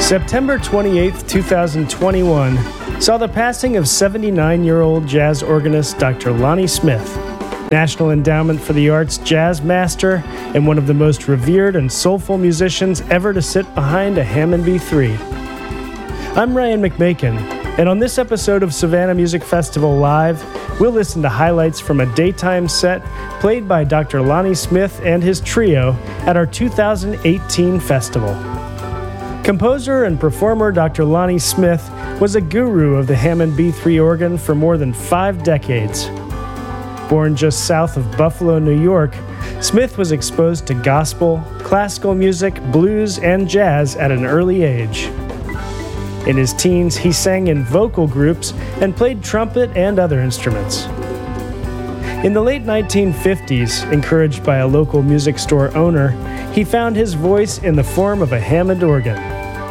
September 28, 2021, saw the passing of 79-year-old jazz organist Dr. Lonnie Smith, National Endowment for the Arts jazz master and one of the most revered and soulful musicians ever to sit behind a Hammond B3. I'm Ryan McMakin, and on this episode of Savannah Music Festival Live, we'll listen to highlights from a daytime set played by Dr. Lonnie Smith and his trio at our 2018 festival. Composer and performer Dr. Lonnie Smith was a guru of the Hammond B3 organ for more than 5 decades. Born just south of Buffalo, New York, Smith was exposed to gospel, classical music, blues, and jazz at an early age. In his teens, he sang in vocal groups and played trumpet and other instruments. In the late 1950s, encouraged by a local music store owner, he found his voice in the form of a Hammond organ.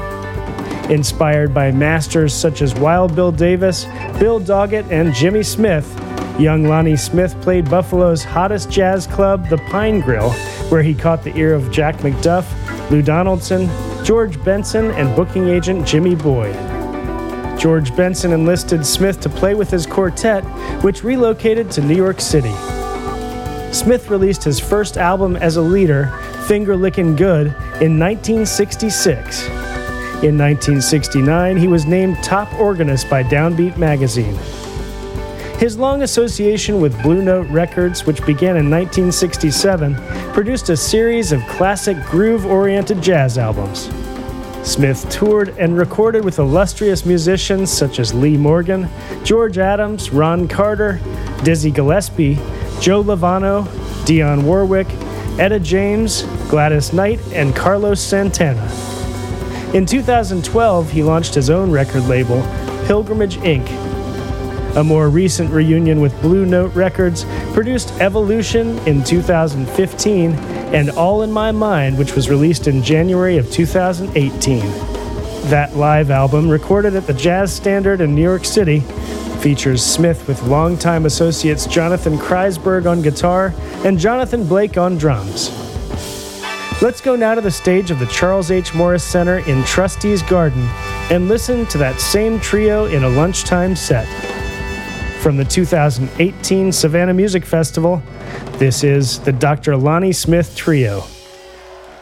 Inspired by masters such as Wild Bill Davis, Bill Doggett, and Jimmy Smith, young Lonnie Smith played Buffalo's hottest jazz club, the Pine Grill, where he caught the ear of Jack McDuff, Lou Donaldson, George Benson, and booking agent Jimmy Boyd. George Benson enlisted Smith to play with his quartet, which relocated to New York City. Smith released his first album as a leader, Finger Lickin' Good, in 1966. In 1969, he was named top organist by Downbeat magazine. His long association with Blue Note Records, which began in 1967, produced a series of classic groove-oriented jazz albums. Smith toured and recorded with illustrious musicians such as Lee Morgan, George Adams, Ron Carter, Dizzy Gillespie, Joe Lovano, Dionne Warwick, Etta James, Gladys Knight, and Carlos Santana. In 2012, he launched his own record label, Pilgrimage Inc. A more recent reunion with Blue Note Records produced Evolution in 2015 and All in My Mind, which was released in January of 2018. That live album, recorded at the Jazz Standard in New York City, features Smith with longtime associates Jonathan Kreisberg on guitar and Jonathan Blake on drums. Let's go now to the stage of the Charles H. Morris Center in Trustee's Garden and listen to that same trio in a lunchtime set. From the 2018 Savannah Music Festival, this is the Dr. Lonnie Smith Trio.